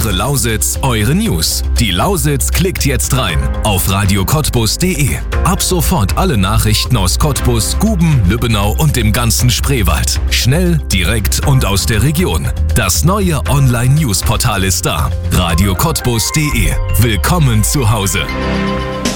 Ihre Lausitz, eure News. Die Lausitz klickt jetzt rein auf radiocottbus.de. Ab sofort alle Nachrichten aus Cottbus, Guben, Lübbenau und dem ganzen Spreewald. Schnell, direkt und aus der Region. Das neue Online-News-Portal ist da. radiocottbus.de. Willkommen zu Hause.